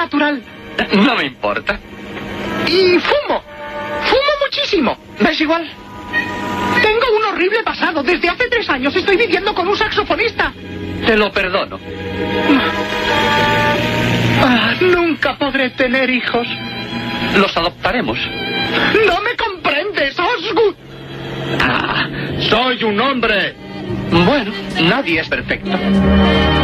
natural. No me importa. Y fumo. Fumo muchísimo. ¿Ves igual? Tengo un horrible pasado. Desde hace 3 años estoy viviendo con un saxofonista. Te lo perdono. Nunca podré tener hijos. Los adoptaremos. No me comprendes, Osgood. Soy un hombre. Bueno, nadie es perfecto.